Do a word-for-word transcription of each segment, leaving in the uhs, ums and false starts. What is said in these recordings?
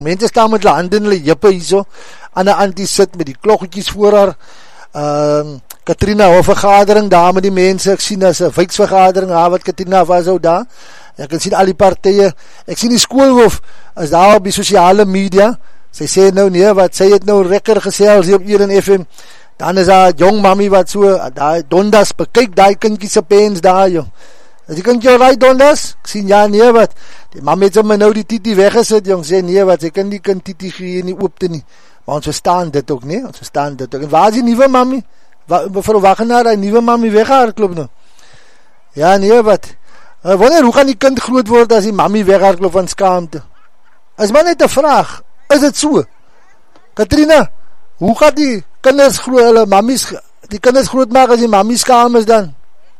Mense staan met hulle hande in hulle jippe hierso, aan 'n antie sit met die klokkies voor haar. Ehm uh, Katrina hou vergadering daar met die mense. Ek sien as 'n wijksvergadering, haar wat Katrina was ou daar. Ek kan sien al die partye. Ek sien die skoolhoof as daar op die sosiale media. Sy sê nou nee, wat sy het nou lekker gesels hier op Eden F M. Dan is daar jong mami wat so daai dondas bekyk daai kindjie se pens daar joh. As die kindjie ry dondas, ek sien ja nee wat. Die mami het sommer nou die titi weggesit jong, sê nee wat, sy kan die kind titi gee nie oop te nie. Maar ons verstaan dit ook nie, ons verstaan dit ook. En waar is die nuwe mami? Mevrou Wagenaar, die nuwe mami weghardloop nou. Ja nee wat. Uh, wanneer hoe gaan die kind groot word as die mami weghardloop van skaamte? Is maar net 'n vraag. Is dit so? Katrina, hoe gaan die kinders groot, hulle mammies, die kinders groot maak as die mammies skaam is dan?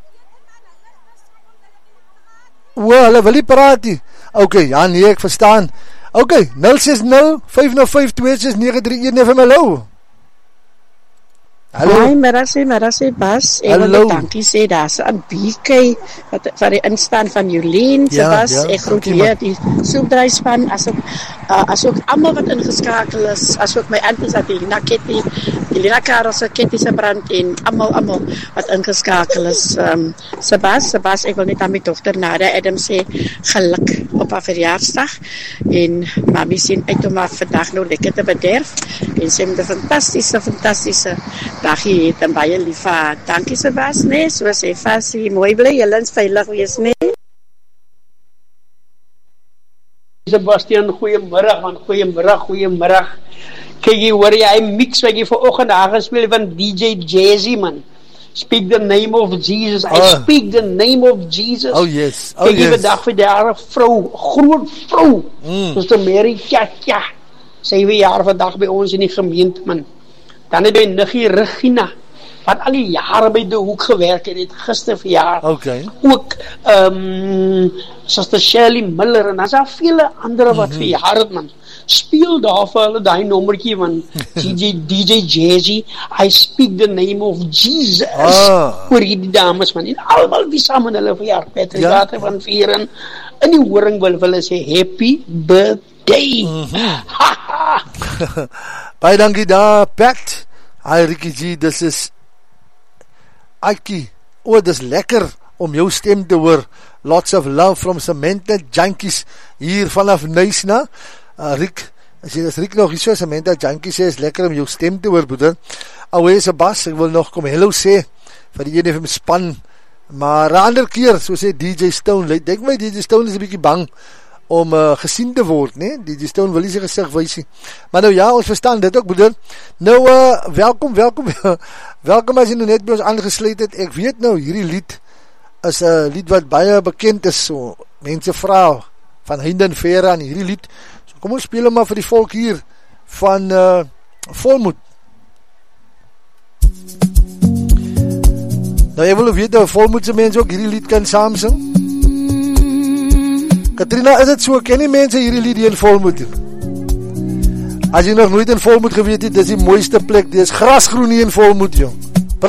O, hulle wil nie praat nie. Ok, ja nee, ek verstaan. Ok, nul ses nul, vyf nul vyf, twee ses nege drie een F M, hallo. Hallo. Hi, Marassie, Marassie Bas. Ek wil dankie sê, daar is aan B K, wat, vir die instaan van Jolien, ja, Bas, ja, ek groet weer die soepdruispan, as ook, uh, as ook allemaal wat ingeskakel is, as ook my anties, dat die Lina Ketty, die Lina Karelse, Ketty se brand, en allemaal, allemaal wat ingeskakel is. Um, Sebas, Sebas, ek wil net aan my dochter Nada Adam sê, geluk op haar verjaarsdag, en mami sien uit om haar vandag nou lekker te bederf, en sê met 'n fantastische, fantastische dagie het en baie lief. Dankie Sebas, nee, soos hy vasie, mooi bly, julle is veilig wees, nee. Sebastian, goeiemiddag man, goeiemiddag, goeiemiddag. Kyk jy hoor jy, hy mix wat jy vanoggend aangespeel van D J Jazzy man. Speak the name of Jesus. Oh. I speak the name of Jesus. Oh yes. Oh Kyk jy yes. vandag vir daardie vrou, groot vrou. Mm. Soos die Mary Tjatja. Sewe jaar vandag by ons in die gemeente man. Dan het by Niggie Regina, wat al die jare by die hoek gewerk het, het gister verjaar. Okay. Ook, um, Sister Shirley Miller, en as daar vele andere wat mm-hmm. verjaar het, man. Speel daar vir hulle die nommertjie van D J, D J Jazzy, I speak the name of Jesus, ah. oor hierdie dames, man. En allemaal wie samen hulle verjaar, Patrick ja. van Vieren, in die horing wil hulle sê, happy birthday. Mm-hmm. Baie dankie daar, Pat. Hi Rikkie G, dis is Aiki. O, oh, dis lekker om jou stem te hoor. Lots of love from Samantha Junkies hier vanaf Nuisna. Uh, Rik, as jy dis Rik nog iets so, Samantha Junkies sê, is lekker om jou stem te hoor, broeder. Ouwe Sebas, ek wil nog kom hello sê vir die ene van my span. Maar 'n ander keer, so sê D J Stone, denk my D J Stone is 'n bietjie bang om uh, gesien te word, nee, die, die Stone wil nie sy gesig weisie, maar nou ja, ons verstaan dit ook, broeder, nou, uh, welkom, welkom, welkom as jy nou net by ons aangesluit het, ek weet nou, hierdie lied is een uh, lied wat baie bekend is, so, mense vraag, van Heinde en Vera, en hierdie lied, so kom ons speel maar vir die volk hier, van uh, Volmoed. Nou, jy wil weet, nou, Volmoedse mense ook hierdie lied kan saam sing, Katrina, is het so, ken die mense hierdie lied in Volmoed? As jy nog nooit in Volmoed geweet het, dis die mooiste plek, dis grasgroen hier in Volmoed, jong.